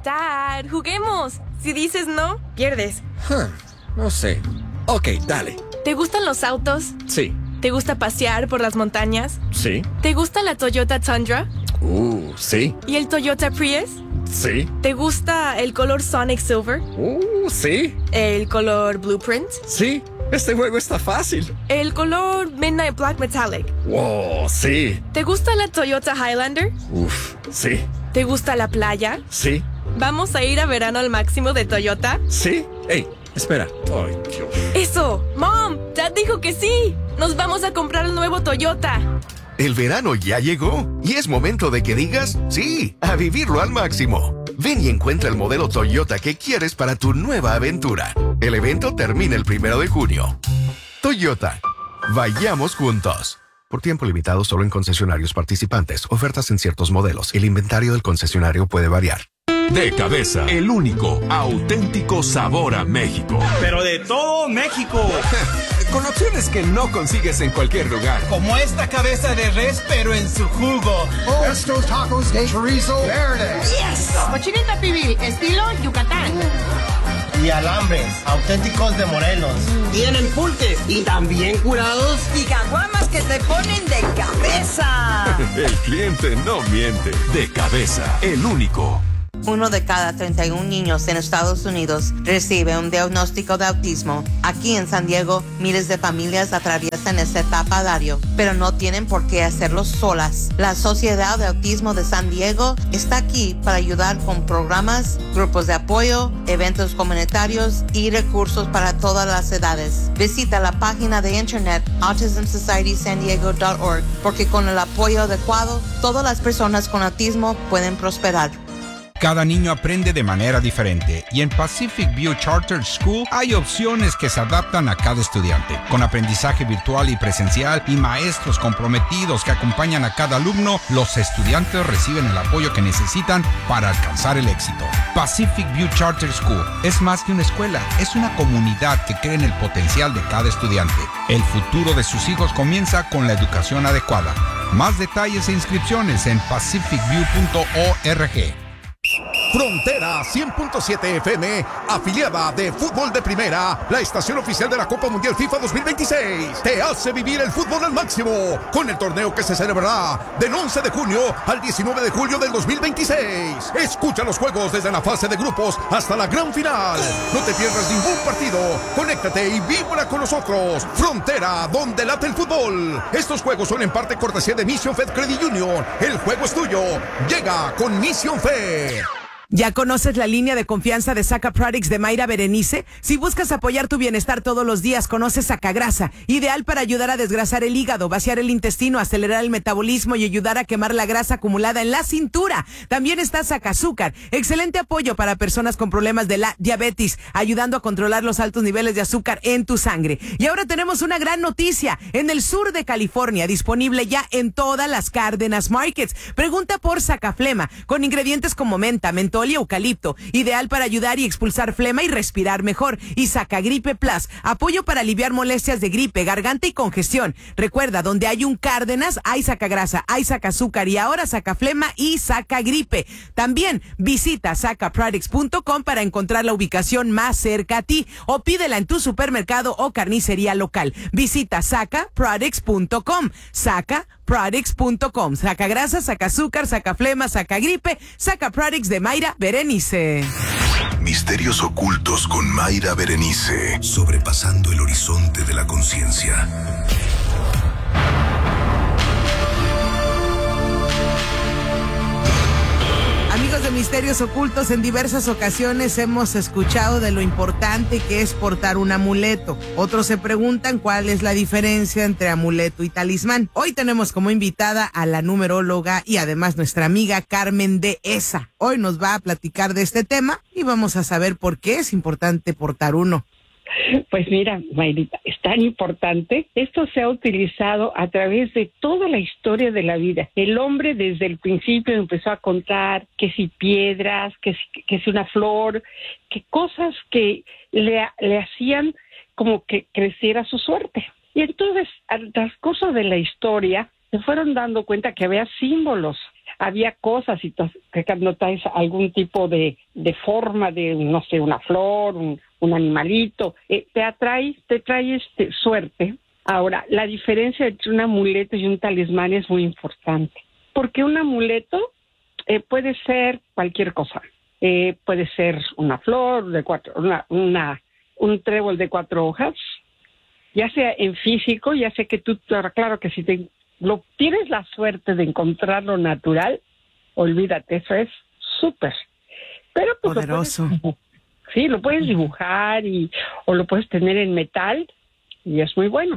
Dad, juguemos. Si dices no, pierdes. No sé. Ok, dale. ¿Te gustan los autos? Sí. ¿Te gusta pasear por las montañas? Sí. ¿Te gusta la Toyota Tundra? Sí. ¿Y el Toyota Prius? Sí. ¿Te gusta el color Sonic Silver? Sí. ¿El color Blueprint? Sí. Este juego está fácil. ¿El color Midnight Black Metallic? Wow, sí. ¿Te gusta la Toyota Highlander? Sí. ¿Te gusta la playa? Sí. ¿Vamos a ir a verano al máximo de Toyota? Sí. Hey, espera. Ay, Dios. ¡Eso! ¡Mom! ¡Dad dijo que sí! ¡Nos vamos a comprar el nuevo Toyota! El verano ya llegó y es momento de que digas sí, a vivirlo al máximo. Ven y encuentra el modelo Toyota que quieres para tu nueva aventura. El evento termina el 1 de junio. Toyota. Vayamos juntos. Por tiempo limitado solo en concesionarios participantes. Ofertas en ciertos modelos. El inventario del concesionario puede variar. De Cabeza, el único, auténtico sabor a México. Pero de todo México. Con opciones que no consigues en cualquier lugar. Como esta cabeza de res, pero en su jugo. Estos tacos de chorizo verde. Yes. Cochinita pibil, estilo Yucatán. Y alambres, auténticos de Morelos. Tienen pulques y también curados. Y caguamas que te ponen de cabeza. El cliente no miente. De Cabeza, el único. 1 de cada 31 niños en Estados Unidos recibe un diagnóstico de autismo. Aquí en San Diego, miles de familias atraviesan esta etapa a diario, pero no tienen por qué hacerlo solas. La Sociedad de Autismo de San Diego está aquí para ayudar con programas, grupos de apoyo, eventos comunitarios y recursos para todas las edades. Visita la página de internet autismsocietysandiego.org porque con el apoyo adecuado, todas las personas con autismo pueden prosperar. Cada niño aprende de manera diferente y en Pacific View Charter School hay opciones que se adaptan a cada estudiante. Con aprendizaje virtual y presencial y maestros comprometidos que acompañan a cada alumno, los estudiantes reciben el apoyo que necesitan para alcanzar el éxito. Pacific View Charter School es más que una escuela, es una comunidad que cree en el potencial de cada estudiante. El futuro de sus hijos comienza con la educación adecuada. Más detalles e inscripciones en pacificview.org. Frontera 100.7 FM, afiliada de Fútbol de Primera, la estación oficial de la Copa Mundial FIFA 2026, te hace vivir el fútbol al máximo, con el torneo que se celebrará del 11 de junio al 19 de julio del 2026. Escucha los juegos desde la fase de grupos hasta la gran final. No te pierdas ningún partido. Conéctate y vibra con nosotros. Frontera, donde late el fútbol. Estos juegos son en parte cortesía de Mission Fed Credit Union. El juego es tuyo. Llega con Mission Fed. ¿Ya conoces la línea de confianza de Saca Products de Mayra Berenice? Si buscas apoyar tu bienestar todos los días, conoce Sacagrasa, ideal para ayudar a desgrasar el hígado, vaciar el intestino, acelerar el metabolismo y ayudar a quemar la grasa acumulada en la cintura. También está Sacazúcar, excelente apoyo para personas con problemas de la diabetes, ayudando a controlar los altos niveles de azúcar en tu sangre. Y ahora tenemos una gran noticia, en el sur de California, disponible ya en todas las Cárdenas Markets. Pregunta por Sacaflema, con ingredientes como menta, mentol y eucalipto, ideal para ayudar y expulsar flema y respirar mejor. Y Sacagripe Plus, apoyo para aliviar molestias de gripe, garganta y congestión. Recuerda, donde hay un Cárdenas, hay Sacagrasa, hay Sacazúcar y ahora Sacaflema y Sacagripe. También visita sacaproducts.com para encontrar la ubicación más cerca a ti o pídela en tu supermercado o carnicería local. Visita sacaproducts.com. Sacaproducts.com. Sacagrasa, Sacazúcar, Sacaflema, Sacagripe, Sacaproducts de Mayra Berenice. Misterios ocultos con Mayra Berenice. Sobrepasando el horizonte de la conciencia. Amigos de Misterios Ocultos, en diversas ocasiones hemos escuchado de lo importante que es portar un amuleto. Otros se preguntan cuál es la diferencia entre amuleto y talismán. Hoy tenemos como invitada a la numeróloga y además nuestra amiga Carmen Dehesa. Hoy nos va a platicar de este tema y vamos a saber por qué es importante portar uno. Pues mira, Mayrita, es tan importante. Esto se ha utilizado a través de toda la historia de la vida. El hombre desde el principio empezó a contar que si piedras, que si una flor, que cosas que le hacían como que creciera su suerte. Y entonces, al transcurso de la historia, se fueron dando cuenta que había símbolos. había cosas y que cuando traes algún tipo de forma de, no sé, una flor, un animalito, te trae suerte. Ahora, la diferencia entre un amuleto y un talismán es muy importante, porque un amuleto puede ser cualquier cosa. Puede ser una flor de un trébol de 4 hojas, ya sea en físico, ya sea que tú, claro que si tienes la suerte de encontrarlo natural, olvídate, eso es súper. Pero pues poderoso. Lo puedes dibujar o lo puedes tener en metal y es muy bueno.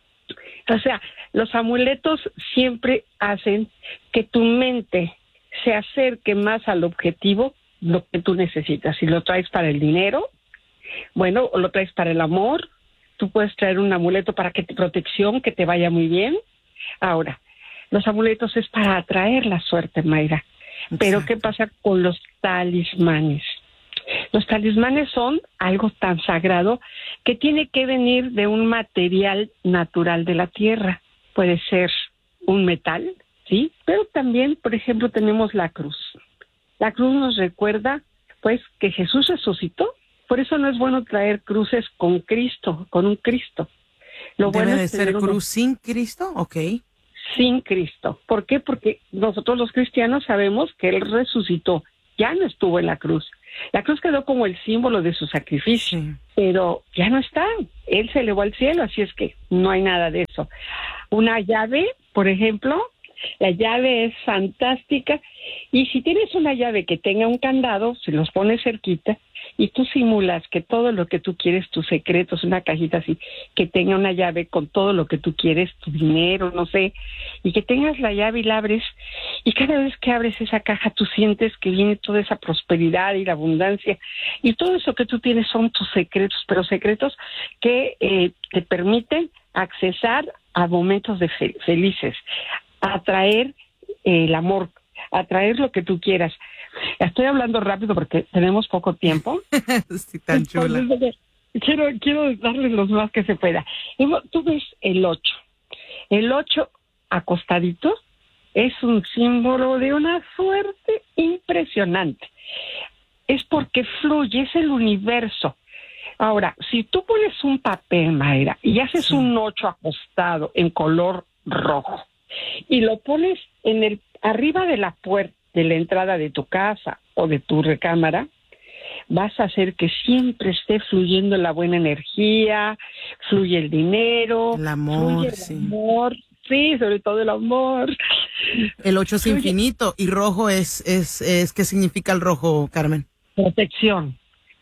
O sea, los amuletos siempre hacen que tu mente se acerque más al objetivo, lo que tú necesitas. Si lo traes para el dinero, bueno, o lo traes para el amor, tú puedes traer un amuleto para protección, que te vaya muy bien. Ahora, los amuletos es para atraer la suerte, Mayra. Exacto. Pero ¿qué pasa con los talismanes? Los talismanes son algo tan sagrado que tiene que venir de un material natural de la tierra. Puede ser un metal, ¿sí? Pero también, por ejemplo, tenemos la cruz. La cruz nos recuerda, pues, que Jesús resucitó. Por eso no es bueno traer cruces con Cristo, con un Cristo. Lo bueno es ser cruz sin Cristo, ¿ok? Sin Cristo. ¿Por qué? Porque nosotros los cristianos sabemos que Él resucitó, ya no estuvo en la cruz. La cruz quedó como el símbolo de su sacrificio, pero ya no está. Él se elevó al cielo, así es que no hay nada de eso. Una llave, por ejemplo, la llave es fantástica, y si tienes una llave que tenga un candado, se los pones cerquita y tú simulas que todo lo que tú quieres, tus secretos, una cajita así, que tenga una llave con todo lo que tú quieres, tu dinero, no sé, y que tengas la llave y la abres, y cada vez que abres esa caja tú sientes que viene toda esa prosperidad y la abundancia, y todo eso que tú tienes son tus secretos, pero secretos que te permiten accesar a momentos de felices, atraer el amor, atraer lo que tú quieras. Estoy hablando rápido porque tenemos poco tiempo. Sí, tan chula. Entonces, quiero darles los más que se pueda. Tú ves el 8. El 8 acostadito es un símbolo de una suerte impresionante. Es porque fluye, es el universo. Ahora, si tú pones un papel, Mayra, y haces un 8 acostado en color rojo, y lo pones arriba de la puerta de la entrada de tu casa o de tu recámara, vas a hacer que siempre esté fluyendo la buena energía, fluye el dinero, el amor, amor, sí, sobre todo el amor. El 8 es infinito y rojo es ¿qué significa el rojo, Carmen? Protección,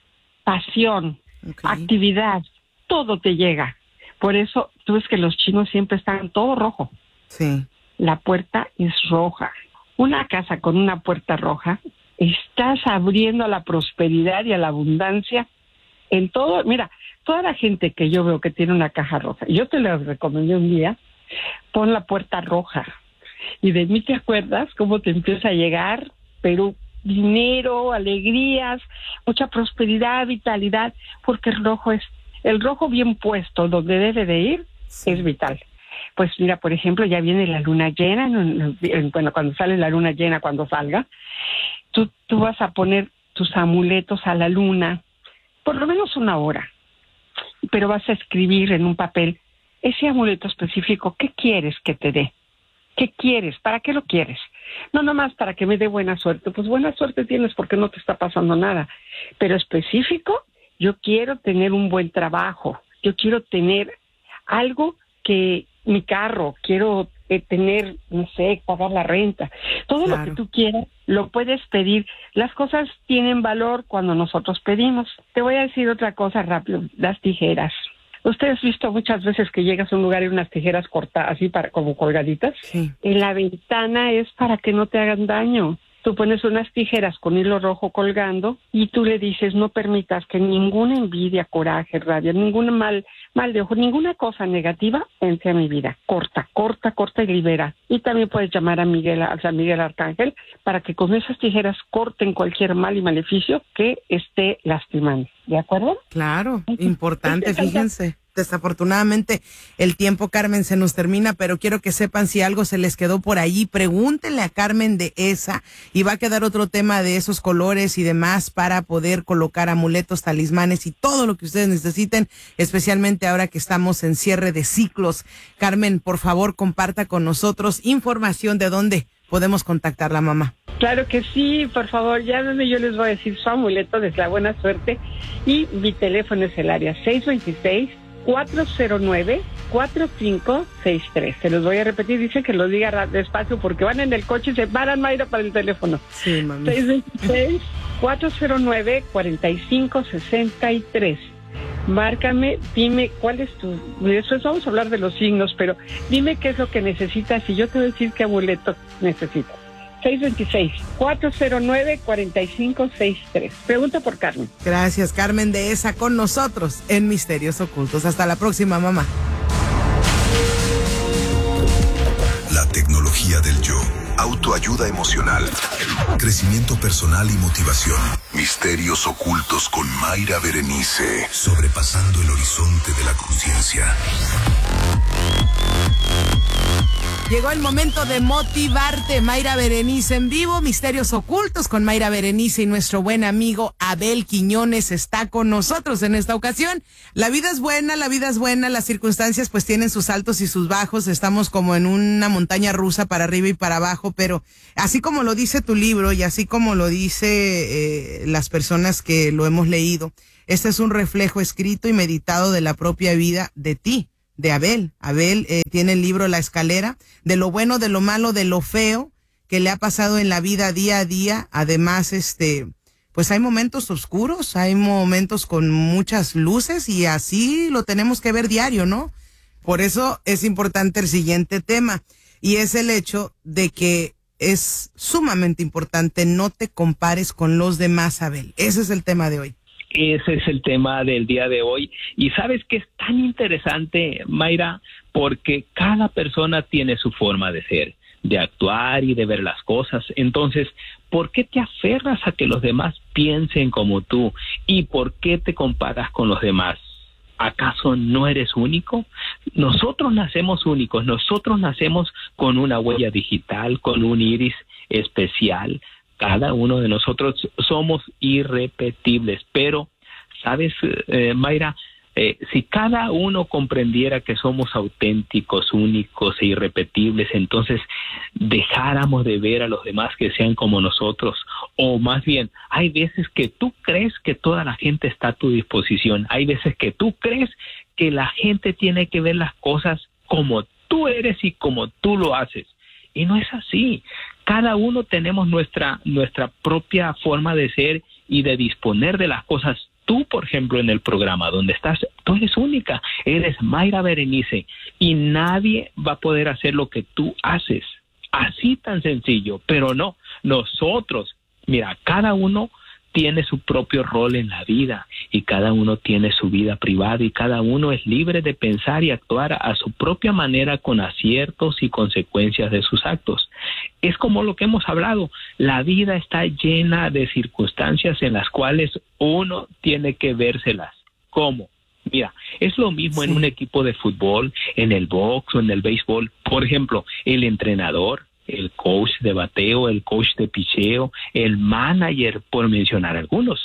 pasión, actividad, todo te llega. Por eso tú ves que los chinos siempre están todo rojo. Sí. La puerta es roja. Una casa con una puerta roja, estás abriendo a la prosperidad y a la abundancia en todo. Mira, toda la gente que yo veo que tiene una caja roja, yo te la recomendé un día, pon la puerta roja. Y de mí te acuerdas cómo te empieza a llegar, pero dinero, alegrías, mucha prosperidad, vitalidad, porque el rojo bien puesto donde debe de ir, es vital. Pues mira, por ejemplo, ya viene la luna llena, bueno, cuando sale la luna llena, cuando salga, tú vas a poner tus amuletos a la luna, por lo menos 1 hora, pero vas a escribir en un papel ese amuleto específico, ¿qué quieres que te dé? ¿Qué quieres? ¿Para qué lo quieres? No nomás para que me dé buena suerte, pues buena suerte tienes porque no te está pasando nada, pero específico, yo quiero tener un buen trabajo, yo quiero tener algo que mi carro, quiero tener, no sé, pagar la renta. Todo lo que tú quieras, lo puedes pedir. Las cosas tienen valor cuando nosotros pedimos. Te voy a decir otra cosa rápido, las tijeras. ¿Usted has visto muchas veces que llegas a un lugar y unas tijeras cortadas, así como colgaditas? Sí. En la ventana es para que no te hagan daño. Tú pones unas tijeras con hilo rojo colgando y tú le dices, no permitas que ninguna envidia, coraje, rabia, ningún mal de ojo, ninguna cosa negativa entre a mi vida. Corta y libera. Y también puedes llamar a San Miguel Arcángel para que con esas tijeras corten cualquier mal y maleficio que esté lastimando. ¿De acuerdo? Claro, importante, fíjense. desafortunadamente el tiempo, Carmen, se nos termina, pero quiero que sepan si algo se les quedó por allí, pregúntenle a Carmen de esa, y va a quedar otro tema de esos colores y demás para poder colocar amuletos, talismanes y todo lo que ustedes necesiten, especialmente ahora que estamos en cierre de ciclos. Carmen, por favor, comparta con nosotros información de dónde podemos contactar a la mamá. Claro que sí, por favor, llámenme, yo les voy a decir su amuleto de la buena suerte y mi teléfono es el área 626-409-4563. Se los voy a repetir, dicen que los diga despacio porque van en el coche y se paran, Mayra, para el teléfono. Sí, mami. 626-409-4563. Márcame, dime cuál es tu... Después vamos a hablar de los signos, pero dime qué es lo que necesitas y yo te voy a decir qué amuleto necesitas. 626-409-4563. Pregunta por Carmen. Gracias, Carmen de esa con nosotros en Misterios Ocultos. Hasta la próxima, mamá. La tecnología del yo. Autoayuda emocional. Crecimiento personal y motivación. Misterios ocultos con Mayra Berenice. Sobrepasando el horizonte de la conciencia. Llegó el momento de motivarte, Mayra Berenice en vivo, Misterios Ocultos con Mayra Berenice, y nuestro buen amigo Abel Quiñones está con nosotros en esta ocasión. La vida es buena, las circunstancias pues tienen sus altos y sus bajos, estamos como en una montaña rusa para arriba y para abajo, pero así como lo dice tu libro y así como lo dice las personas que lo hemos leído, este es un reflejo escrito y meditado de la propia vida de ti, de Abel. Abel tiene el libro La Escalera, de lo bueno, de lo malo, de lo feo que le ha pasado en la vida día a día. Además, pues hay momentos oscuros, hay momentos con muchas luces y así lo tenemos que ver diario, ¿no? Por eso es importante el siguiente tema, y es el hecho de que es sumamente importante no te compares con los demás, Abel. Ese es el tema de hoy. Ese es el tema del día de hoy. Y sabes que es tan interesante, Mayra, porque cada persona tiene su forma de ser, de actuar y de ver las cosas. Entonces, ¿por qué te aferras a que los demás piensen como tú? ¿Y por qué te comparas con los demás? ¿Acaso no eres único? Nosotros nacemos únicos, nosotros nacemos con una huella digital, con un iris especial. Cada uno de nosotros somos irrepetibles, pero, ¿sabes, Mayra? Si cada uno comprendiera que somos auténticos, únicos e irrepetibles, entonces dejáramos de ver a los demás que sean como nosotros. O más bien, hay veces que tú crees que toda la gente está a tu disposición. Hay veces que tú crees que la gente tiene que ver las cosas como tú eres y como tú lo haces. Y no es así. Cada uno tenemos nuestra propia forma de ser y de disponer de las cosas. Tú, por ejemplo, en el programa donde estás, tú eres única, eres Mayra Berenice y nadie va a poder hacer lo que tú haces. Así tan sencillo, pero no, nosotros, mira, cada uno tiene su propio rol en la vida y cada uno tiene su vida privada y cada uno es libre de pensar y actuar a su propia manera con aciertos y consecuencias de sus actos. Es como lo que hemos hablado, la vida está llena de circunstancias en las cuales uno tiene que vérselas. ¿Cómo? Mira, es lo mismo en un equipo de fútbol, en el box o en el béisbol. Por ejemplo, el entrenador, el coach de bateo, el coach de picheo, el manager, por mencionar algunos.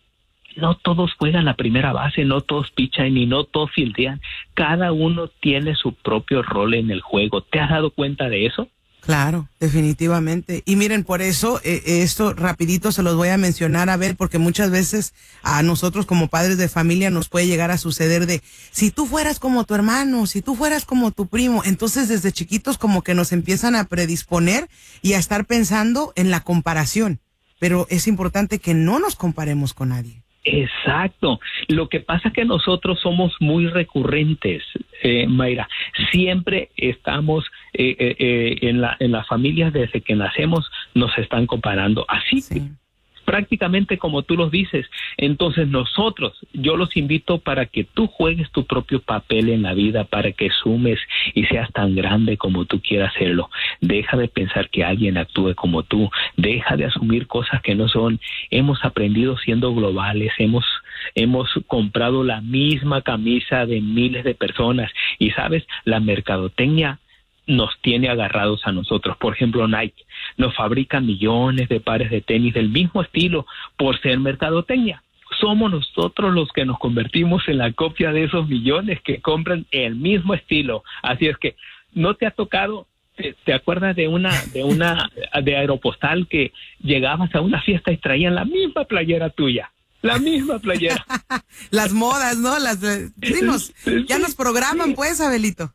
No todos juegan la primera base, no todos pichan y no todos fildean. Cada uno tiene su propio rol en el juego. ¿Te has dado cuenta de eso? Claro, definitivamente. Y miren, por eso esto rapidito se los voy a mencionar, a ver, porque muchas veces a nosotros como padres de familia nos puede llegar a suceder de, si tú fueras como tu hermano, si tú fueras como tu primo, entonces desde chiquitos como que nos empiezan a predisponer y a estar pensando en la comparación. Pero es importante que no nos comparemos con nadie. Exacto. Lo que pasa es que nosotros somos muy recurrentes, Mayra. Siempre estamos en las familias desde que nacemos nos están comparando. Así que prácticamente como tú los dices. Entonces yo los invito para que tú juegues tu propio papel en la vida, para que sumes y seas tan grande como tú quieras serlo. Deja de pensar que alguien actúe como tú, deja de asumir cosas que no son. Hemos aprendido siendo globales, hemos hemos comprado la misma camisa de miles de personas y, ¿sabes? La mercadotecnia nos tiene agarrados a nosotros. Por ejemplo, Nike nos fabrica millones de pares de tenis del mismo estilo por ser mercadotecnia. Somos nosotros los que nos convertimos en la copia de esos millones que compran el mismo estilo. Así es que no te ha tocado. ¿Te acuerdas de Aeropostal que llegabas a una fiesta y traían la misma playera tuya? La misma playera. Las modas, ¿no? Ya nos programan, pues, Abelito.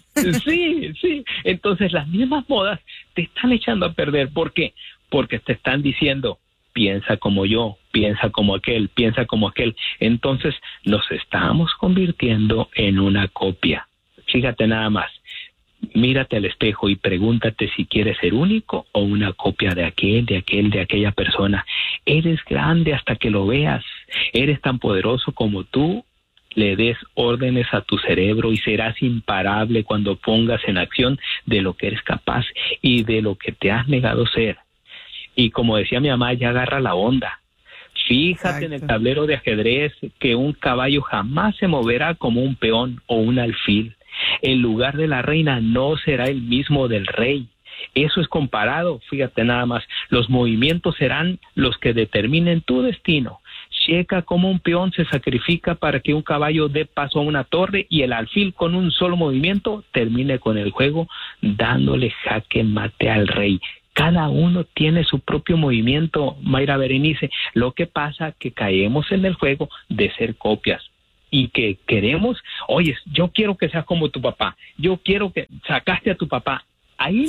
Sí. Entonces las mismas modas te están echando a perder. ¿Por qué? Porque te están diciendo, piensa como yo, piensa como aquel, piensa como aquel. Entonces nos estamos convirtiendo en una copia. Fíjate nada más. Mírate al espejo y pregúntate si quieres ser único o una copia de aquella persona. Eres grande hasta que lo veas. Eres tan poderoso como tú le des órdenes a tu cerebro y serás imparable cuando pongas en acción de lo que eres capaz y de lo que te has negado ser. Y como decía mi mamá, ya agarra la onda. Fíjate en el tablero de ajedrez que un caballo jamás se moverá como un peón o un alfil. El lugar de la reina no será el mismo del rey. Eso es comparado, fíjate nada más. Los movimientos serán los que determinen tu destino. Checa cómo un peón se sacrifica para que un caballo dé paso a una torre y el alfil con un solo movimiento termine con el juego dándole jaque mate al rey. Cada uno tiene su propio movimiento, Mayra Berenice. Lo que pasa que caemos en el juego de ser copias. Y que queremos, oye, yo quiero que seas como tu papá, yo quiero que sacaste a tu papá. Ahí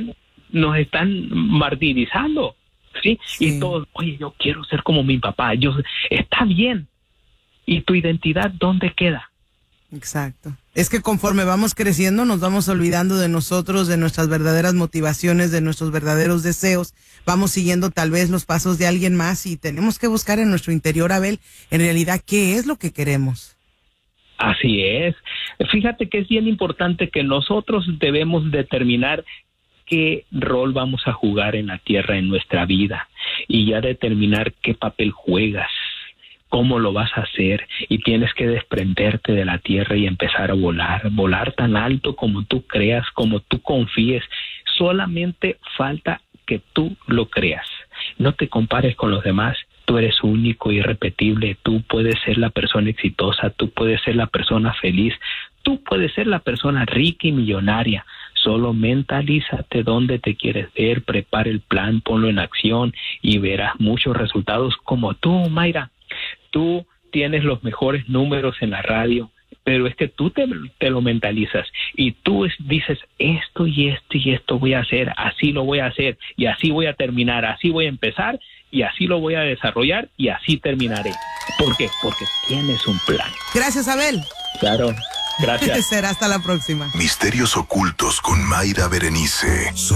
nos están martirizando, ¿sí? Y todos, oye, yo quiero ser como mi papá, está bien. ¿Y tu identidad dónde queda? Exacto. Es que conforme vamos creciendo nos vamos olvidando de nosotros, de nuestras verdaderas motivaciones, de nuestros verdaderos deseos. Vamos siguiendo tal vez los pasos de alguien más y tenemos que buscar en nuestro interior, Abel, en realidad, ¿qué es lo que queremos? Así es. Fíjate que es bien importante que nosotros debemos determinar qué rol vamos a jugar en la tierra, en nuestra vida, y ya determinar qué papel juegas, cómo lo vas a hacer, y tienes que desprenderte de la tierra y empezar a volar tan alto como tú creas, como tú confíes. Solamente falta que tú lo creas. No te compares con los demás. Tú eres único, irrepetible. Tú puedes ser la persona exitosa. Tú puedes ser la persona feliz. Tú puedes ser la persona rica y millonaria. Solo mentalízate dónde te quieres ver, prepara el plan, ponlo en acción y verás muchos resultados como tú, Mayra. Tú tienes los mejores números en la radio, pero es que tú te lo mentalizas y tú dices esto y esto voy a hacer, así lo voy a hacer y así voy a terminar, así voy a empezar y así lo voy a desarrollar y así terminaré. ¿Por qué? Porque tienes un plan. Gracias, Abel. Claro, gracias. Será hasta la próxima. Misterios ocultos con Mayra Berenice.